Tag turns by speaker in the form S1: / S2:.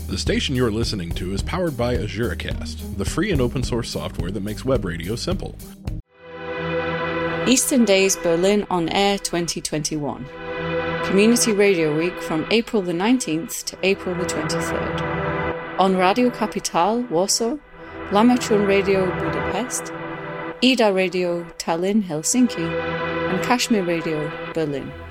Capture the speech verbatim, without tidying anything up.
S1: The station you're listening to is powered by AzureCast, the free and open source software that makes web radio simple.
S2: Eastern Days Berlin On Air twenty twenty-one. Community Radio Week from April the nineteenth to April the twenty-third. On Radio Capital, Warsaw, Lamachun Radio, Budapest, Ida Radio, Tallinn, Helsinki, and Kashmir Radio, Berlin.